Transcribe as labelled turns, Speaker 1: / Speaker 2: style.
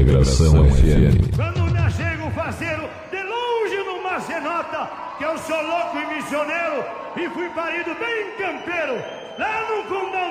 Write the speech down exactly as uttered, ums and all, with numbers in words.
Speaker 1: Integração F M.
Speaker 2: Quando me achego faceiro, de longe numa cenota, que eu sou louco e missioneiro, e fui parido bem campeiro, lá no condado